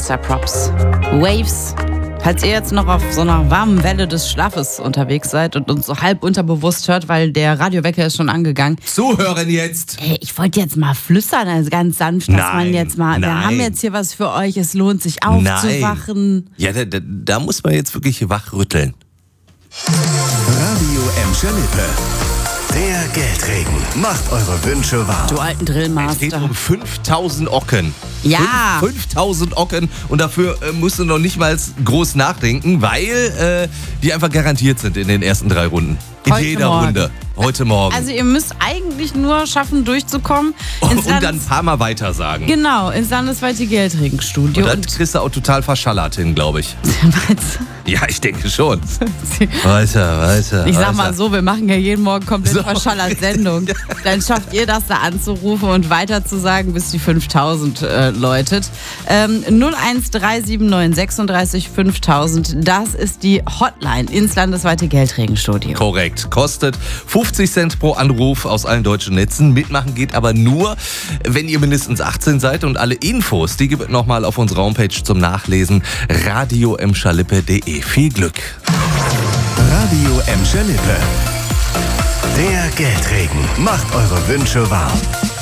Mr. Props. Waves. Falls ihr jetzt noch auf so einer warmen Welle des Schlafes unterwegs seid und uns so halb unterbewusst hört, weil der Radiowecker ist schon angegangen. Zuhören jetzt! Hey, ich wollte jetzt mal flüstern, also ganz sanft, dass man jetzt mal, wir haben jetzt hier was für euch, es lohnt sich aufzuwachen. Ja, da muss man jetzt wirklich wachrütteln. Radio Emscher Lippe. Der Geldregen macht eure Wünsche wahr. Du alten Es geht Drillmaster. um 5000 Ocken. Ja. 5000 Ocken und dafür musst du noch nicht mal groß nachdenken, weil die einfach garantiert sind in den ersten 3 Runden. In Heute jeder Morgen. Runde. Heute Morgen. Also ihr müsst eigentlich nur schaffen, durchzukommen. und dann ein paar Mal weiter sagen. Genau, ins landesweite Geldregenstudio. Und dann kriegst du auch total verschallert hin, glaube ich. Ja, ich denke schon. Weiter. Ich sag mal so, wir machen ja jeden Morgen komplett verschallert Sendung. Dann schafft ihr das da anzurufen und weiter zu sagen, bis die 5000 läutet. 01379 36 5000, das ist die Hotline ins landesweite Geldregenstudio. Korrekt. Kostet 50 Cent pro Anruf aus allen deutschen Netzen. Mitmachen geht aber nur, wenn ihr mindestens 18 seid. Und alle Infos, die gibt es nochmal auf unserer Homepage zum Nachlesen. radioemscherlippe.de. Viel Glück. Radio Emscher Lippe. Der Geldregen macht eure Wünsche wahr.